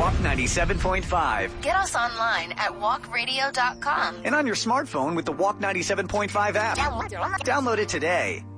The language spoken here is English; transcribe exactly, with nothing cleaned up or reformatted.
Walk ninety-seven point five. Get us online at walk radio dot com. And on your smartphone with the Walk ninety-seven point five app. Download it today.